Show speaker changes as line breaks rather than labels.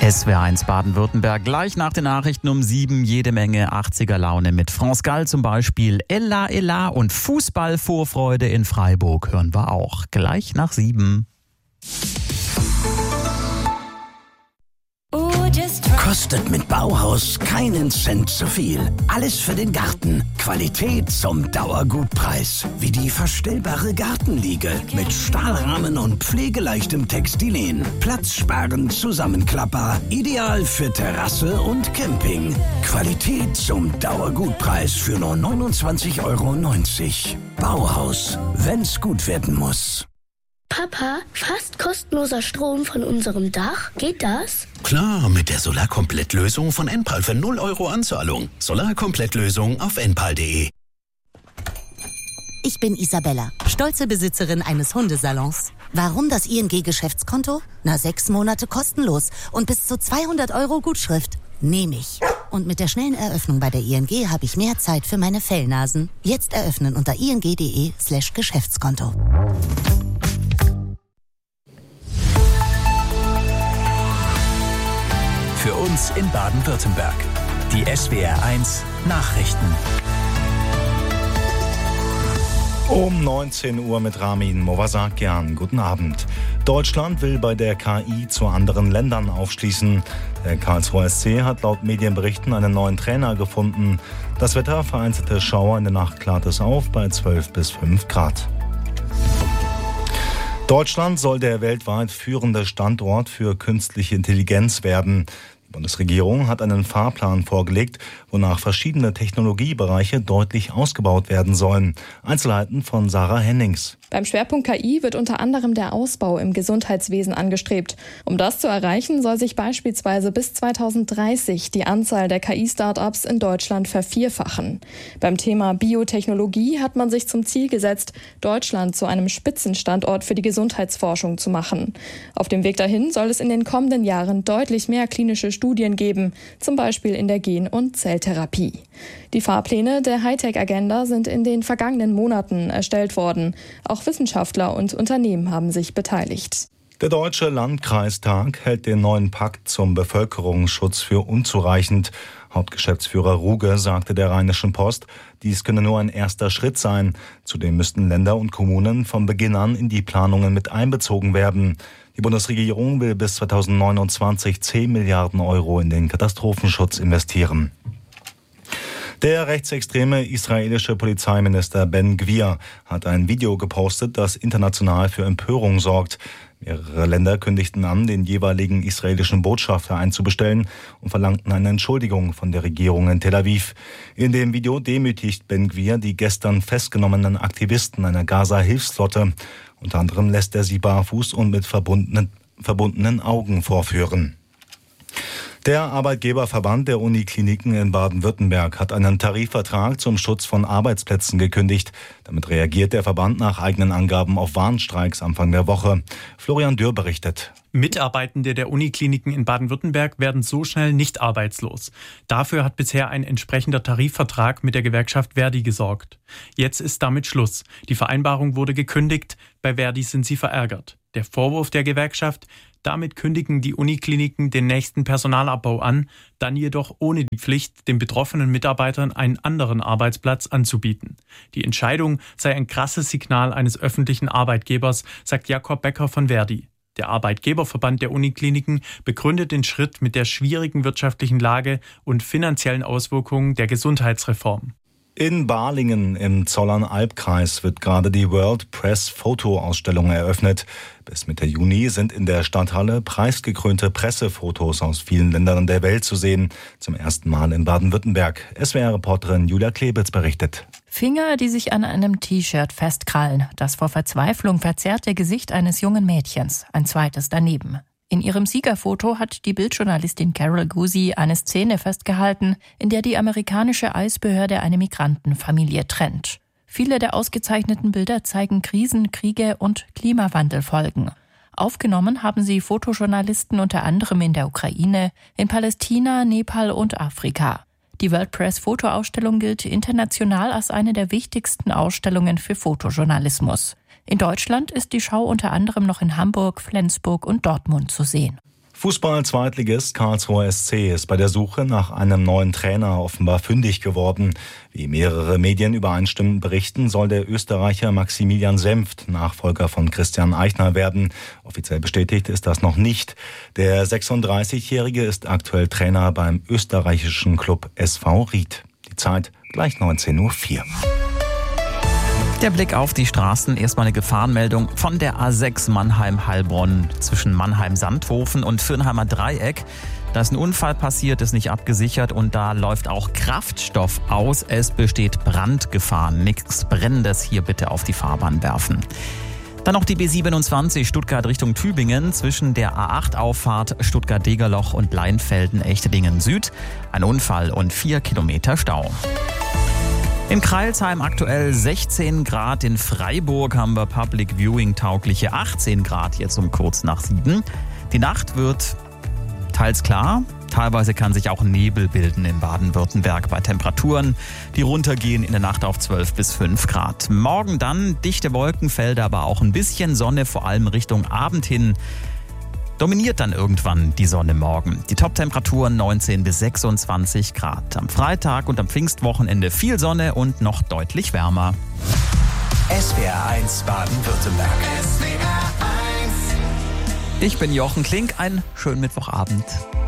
SWR1 Baden-Württemberg, gleich nach den Nachrichten um 7, jede Menge 80er-Laune mit France Gall zum Beispiel. Ella, Ella und Fußballvorfreude in Freiburg hören wir auch. Gleich nach 7.
Kostet mit Bauhaus keinen Cent zu viel. Alles für den Garten. Qualität zum Dauergutpreis. Wie die verstellbare Gartenliege mit Stahlrahmen und pflegeleichtem Textilien. Platzsparend, zusammenklappbar. Ideal für Terrasse und Camping. Qualität zum Dauergutpreis für nur 29,90 €. Bauhaus. Wenn's gut werden muss.
Papa, fast kostenloser Strom von unserem Dach. Geht das?
Klar, mit der Solarkomplettlösung von Enpal für 0 € Anzahlung. Solarkomplettlösung auf enpal.de.
Ich bin Isabella, stolze Besitzerin eines Hundesalons. Warum das ING-Geschäftskonto? 6 Monate kostenlos und bis zu 200 € Gutschrift. Nehme ich. Und mit der schnellen Eröffnung bei der ING habe ich mehr Zeit für meine Fellnasen. Jetzt eröffnen unter ing.de/Geschäftskonto.
Für uns in Baden-Württemberg. Die SWR1 Nachrichten.
Um 19 Uhr mit Ramin Movasakian. Guten Abend. Deutschland will bei der KI zu anderen Ländern aufschließen. Der Karlsruher SC hat laut Medienberichten einen neuen Trainer gefunden. Das Wetter, vereinzelte Schauer, in der Nacht klart es auf bei 12 bis 5 Grad. Deutschland soll der weltweit führende Standort für künstliche Intelligenz werden. Die Bundesregierung hat einen Fahrplan vorgelegt, wonach verschiedene Technologiebereiche deutlich ausgebaut werden sollen. Einzelheiten von Sarah Hennings.
Beim Schwerpunkt KI wird unter anderem der Ausbau im Gesundheitswesen angestrebt. Um das zu erreichen, soll sich beispielsweise bis 2030 die Anzahl der KI-Startups in Deutschland vervierfachen. Beim Thema Biotechnologie hat man sich zum Ziel gesetzt, Deutschland zu einem Spitzenstandort für die Gesundheitsforschung zu machen. Auf dem Weg dahin soll es in den kommenden Jahren deutlich mehr klinische Studien geben, zum Beispiel in der Gen- und Zelltherapie. Die Fahrpläne der Hightech-Agenda sind in den vergangenen Monaten erstellt worden. Auch Wissenschaftler und Unternehmen haben sich beteiligt.
Der Deutsche Landkreistag hält den neuen Pakt zum Bevölkerungsschutz für unzureichend. Hauptgeschäftsführer Ruge sagte der Rheinischen Post, dies könne nur ein erster Schritt sein. Zudem müssten Länder und Kommunen von Beginn an in die Planungen mit einbezogen werden. Die Bundesregierung will bis 2029 10 Milliarden € in den Katastrophenschutz investieren. Der rechtsextreme israelische Polizeiminister Ben Gvir hat ein Video gepostet, das international für Empörung sorgt. Mehrere Länder kündigten an, den jeweiligen israelischen Botschafter einzubestellen und verlangten eine Entschuldigung von der Regierung in Tel Aviv. In dem Video demütigt Ben Gvir die gestern festgenommenen Aktivisten einer Gaza-Hilfsflotte. Unter anderem lässt er sie barfuß und mit verbundenen Augen vorführen. Der Arbeitgeberverband der Unikliniken in Baden-Württemberg hat einen Tarifvertrag zum Schutz von Arbeitsplätzen gekündigt. Damit reagiert der Verband nach eigenen Angaben auf Warnstreiks Anfang der Woche. Florian Dürr berichtet.
Mitarbeitende der Unikliniken in Baden-Württemberg werden so schnell nicht arbeitslos. Dafür hat bisher ein entsprechender Tarifvertrag mit der Gewerkschaft Verdi gesorgt. Jetzt ist damit Schluss. Die Vereinbarung wurde gekündigt. Bei Verdi sind sie verärgert. Der Vorwurf der Gewerkschaft: Damit kündigen die Unikliniken den nächsten Personalabbau an, dann jedoch ohne die Pflicht, den betroffenen Mitarbeitern einen anderen Arbeitsplatz anzubieten. Die Entscheidung sei ein krasses Signal eines öffentlichen Arbeitgebers, sagt Jakob Becker von Verdi. Der Arbeitgeberverband der Unikliniken begründet den Schritt mit der schwierigen wirtschaftlichen Lage und finanziellen Auswirkungen der Gesundheitsreform.
In Balingen im Zollern-Albkreis wird gerade die World Press Fotoausstellung eröffnet. Bis Mitte Juni sind in der Stadthalle preisgekrönte Pressefotos aus vielen Ländern der Welt zu sehen. Zum ersten Mal in Baden-Württemberg. SWR-Reporterin Julia Klebitz berichtet.
Finger, die sich an einem T-Shirt festkrallen. Das vor Verzweiflung verzerrte Gesicht eines jungen Mädchens. Ein zweites daneben. In ihrem Siegerfoto hat die Bildjournalistin Carol Guzy eine Szene festgehalten, in der die amerikanische Eisbehörde eine Migrantenfamilie trennt. Viele der ausgezeichneten Bilder zeigen Krisen, Kriege und Klimawandelfolgen. Aufgenommen haben sie Fotojournalisten unter anderem in der Ukraine, in Palästina, Nepal und Afrika. Die World Press Fotoausstellung gilt international als eine der wichtigsten Ausstellungen für Fotojournalismus. In Deutschland ist die Schau unter anderem noch in Hamburg, Flensburg und Dortmund zu sehen.
Fußball-Zweitligist Karlsruher SC ist bei der Suche nach einem neuen Trainer offenbar fündig geworden. Wie mehrere Medien übereinstimmend berichten, soll der Österreicher Maximilian Senft Nachfolger von Christian Eichner werden. Offiziell bestätigt ist das noch nicht. Der 36-Jährige ist aktuell Trainer beim österreichischen Club SV Ried. Die Zeit gleich 19:04 Uhr.
Der Blick auf die Straßen. Erstmal eine Gefahrenmeldung von der A6 Mannheim-Heilbronn zwischen Mannheim-Sandhofen und Fürnheimer Dreieck. Da ist ein Unfall passiert, ist nicht abgesichert und da läuft auch Kraftstoff aus. Es besteht Brandgefahr. Nichts Brennendes hier bitte auf die Fahrbahn werfen. Dann noch die B27 Stuttgart Richtung Tübingen zwischen der A8-Auffahrt Stuttgart-Degerloch und Leinfelden-Echterdingen Süd. Ein Unfall und 4 Kilometer Stau. In Crailsheim aktuell 16 Grad, in Freiburg haben wir Public Viewing taugliche 18 Grad jetzt um kurz nach 7. Die Nacht wird teils klar, teilweise kann sich auch Nebel bilden in Baden-Württemberg bei Temperaturen, die runtergehen in der Nacht auf 12 bis 5 Grad. Morgen dann dichte Wolkenfelder, aber auch ein bisschen Sonne, vor allem Richtung Abend hin. Dominiert dann irgendwann die Sonne morgen. Die Top-Temperaturen 19 bis 26 Grad. Am Freitag und am Pfingstwochenende viel Sonne und noch deutlich wärmer.
SWR1 Baden-Württemberg.
Ich bin Jochen Klink. Einen schönen Mittwochabend.